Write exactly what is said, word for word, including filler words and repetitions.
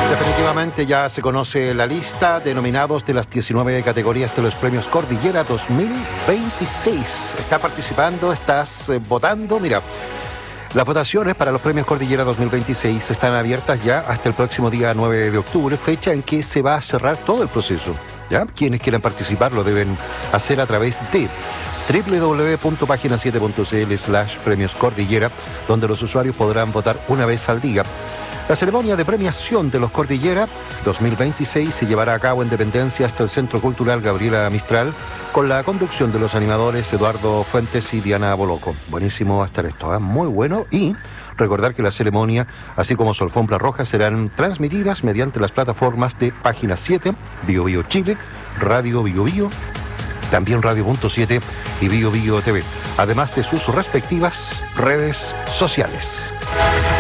Definitivamente ya se conoce la lista de nominados de las diecinueve categorías de los premios Cordillera dos mil veintiséis. ¿Estás participando? ¿Estás eh, votando? Mira, las votaciones para los premios Cordillera dos mil veintiséis están abiertas ya hasta el próximo día nueve de octubre, fecha en que se va a cerrar todo el proceso. ¿Ya? Quienes quieran participar lo deben hacer a través de doble u doble u doble u punto página siete punto c l slash premios Cordillera, donde los usuarios podrán votar una vez al día. La ceremonia de premiación de los Cordillera dos mil veintiséis se llevará a cabo en Dependencia hasta el Centro Cultural Gabriela Mistral, con la conducción de los animadores Eduardo Fuentes y Diana Boloco. Buenísimo va a estar esto, ¿eh? Muy bueno. Y recordar que la ceremonia, así como su alfombra roja, serán transmitidas mediante las plataformas de Página siete, Bio Bio Chile, Radio Bio Bio, también Radio Punto siete y Bio Bio T V, además de sus respectivas redes sociales.